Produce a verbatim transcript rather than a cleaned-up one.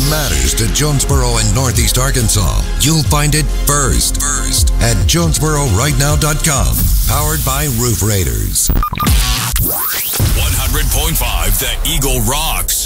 matters to Jonesboro and Northeast Arkansas, you'll find it first, first at Jonesboro Right Now dot com. Powered by Roof Raiders. one hundred point five The Eagle rocks.